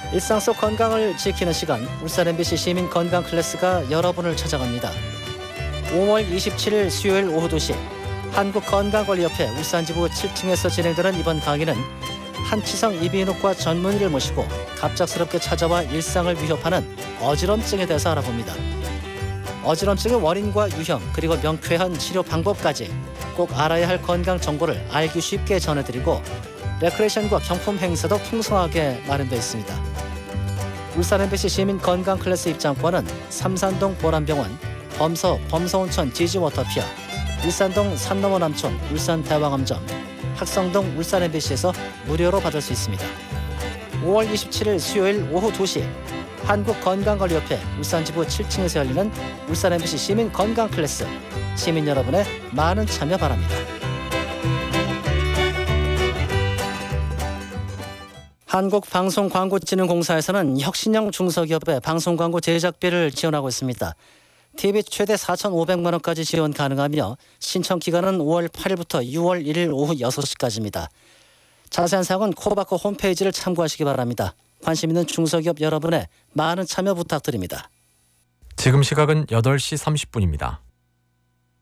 일상 속 건강을 지키는 시간, 울산 MBC 시민 건강 클래스가 여러분을 찾아갑니다. 5월 27일 수요일 오후 2시 한국건강관리협회 울산지부 7층에서 진행되는 이번 강의는 한치성 이비인후과 전문의를 모시고 갑작스럽게 찾아와 일상을 위협하는 어지럼증에 대해서 알아봅니다. 어지럼증의 원인과 유형 그리고 명쾌한 치료 방법까지 꼭 알아야 할 건강 정보를 알기 쉽게 전해드리고 레크레이션과 경품 행사도 풍성하게 마련되어 있습니다. 울산 MBC 시민 건강 클래스 입장권은 삼산동 보람병원, 범서온천 지지워터피아, 일산동 산넘어 남촌 울산 대왕암점, 학성동 울산 MBC에서 무료로 받을 수 있습니다. 5월 27일 수요일 오후 2시 한국건강관리협회 울산지부 7층에서 열리는 울산 MBC 시민 건강 클래스, 시민 여러분의 많은 참여 바랍니다. 한국방송광고진흥공사에서는 혁신형 중소기업의 방송광고 제작비를 지원하고 있습니다. TV 최대 4,500만 원까지 지원 가능하며 신청 기간은 5월 8일부터 6월 1일 오후 6시까지입니다. 자세한 사항은 코바코 홈페이지를 참고하시기 바랍니다. 관심 있는 중소기업 여러분의 많은 참여 부탁드립니다. 지금 시각은 8시 30분입니다.